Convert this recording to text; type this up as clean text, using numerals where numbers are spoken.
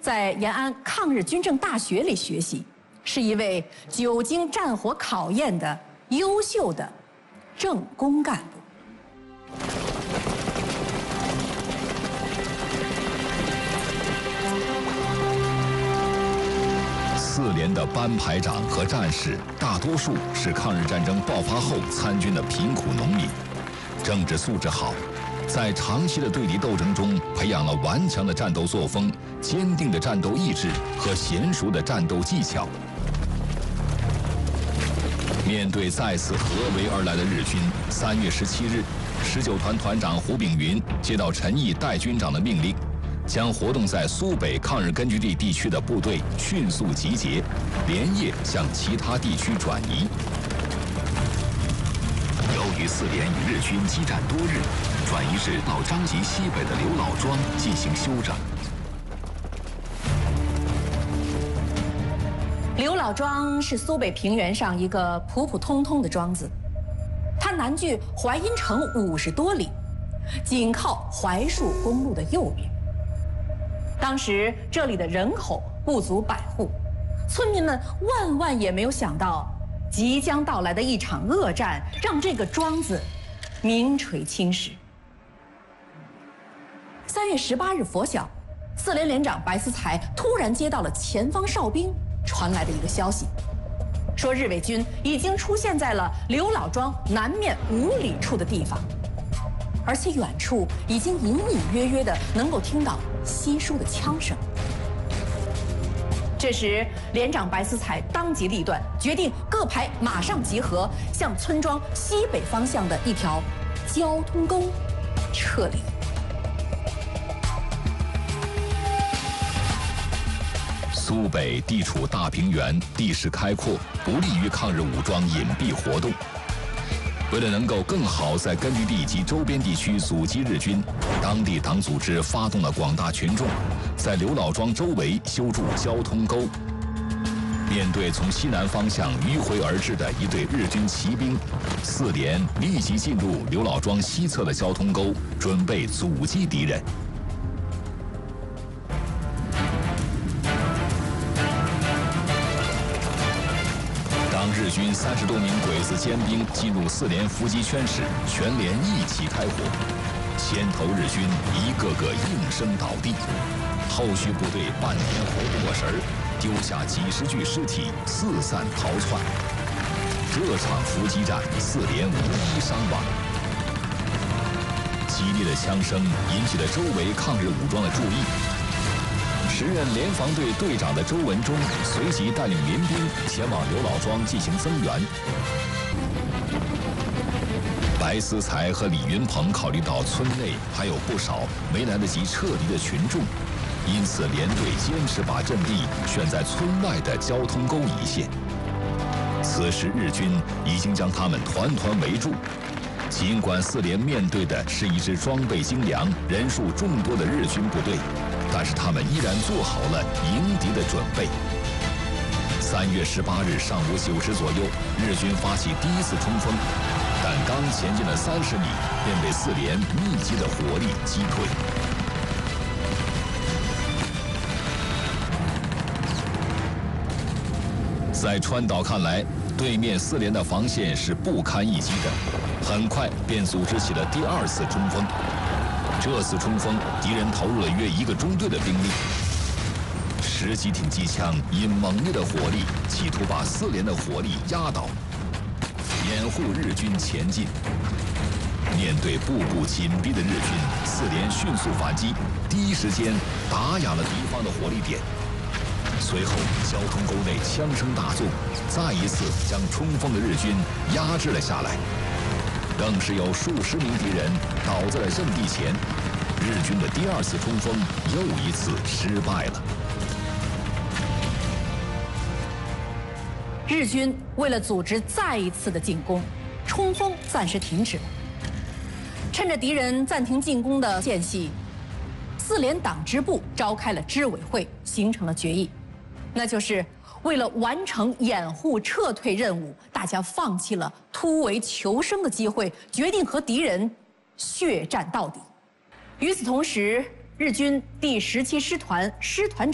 在延安抗日军政大学里学习，是一位久经战火考验的优秀的政工干部。 4连的班排长和战士，大多数是抗日战争爆发后参军的贫苦农民，政治素质好，在长期的对敌斗争中培养了顽强的战斗作风、坚定的战斗意志和娴熟的战斗技巧。面对再次合围而来的日军，3月17日，19团团长胡炳云接到陈毅代军长的命令，将活动在苏北抗日根据地地区的部队迅速集结，连夜向其他地区转移。由于4连与日军激战多日，转移至老张集西北的刘老庄进行休整。 刘老庄是苏北平原上一个普普通通的庄子，它南距淮阴城50多里，紧靠槐树公路的右边。当时这里的人口不足100户，村民们万也没有想到，即将到来的一场恶战让这个庄子名垂青史。3月18日拂晓，4连连长白思才突然接到了前方哨兵传来的一个消息，说日伪军已经出现在了刘老庄南面5里处的地方，而且远处已经隐约的能够听到稀疏的枪声。这时，连长白思才当机立断，决定各排马上集合，向村庄西北方向的一条交通沟撤离。 苏北地处大平原，地势开阔，不利于抗日武装隐蔽活动。为了能够更好在根据地及周边地区阻击日军，当地党组织发动了广大群众，在刘老庄周围修筑交通沟。面对从西南方向迂回而至的一队日军骑兵，4连立即进入刘老庄西侧的交通沟，准备阻击敌人。日军30多名鬼子尖兵进入4连伏击圈时，全连一起开火，先头日军一个个应声倒地，后续部队半天活不过神儿，丢下几十具尸体，四散逃窜。这场伏击战，4连无一伤亡。激烈的枪声引起了周围抗日武装的注意。时任联防队队长的周文忠随即带领民兵前往刘老庄进行增援。白思才和李云鹏考虑到村内还有不少没来得及撤离的群众，因此连队坚持把阵地选在村外的交通沟一线。此时日军已经将他们团团围住。尽管4连面对的是一支装备精良、人数众多的日军部队，但是他们依然做好了迎敌的准备。3月18日上午9时左右，日军发起第一次冲锋，但刚前进了30米，便被4连密集的火力击退。在川岛看来，对面4连的防线是不堪一击的，很快便组织起了第2次冲锋。这次冲锋，敌人投入了约1个中队的兵力，10几挺机枪以猛烈的火力，企图把4连的火力压倒，掩护日军前进。面对步步紧逼的日军，4连迅速反击，第一时间打哑了敌方的火力点。随后，交通沟内枪声大作，再一次将冲锋的日军压制了下来。更是有数十名敌人倒在了阵地前，日军的第2次冲锋又一次失败了。 日军为了组织再一次的进攻，冲锋暂时停止了。趁着敌人暂停进攻的间隙，4连党支部召开了支委会，形成了决议，那就是为了完成掩护撤退任务，大家放弃了突围求生的机会，决定和敌人血战到底。与此同时，日军第17师团师团长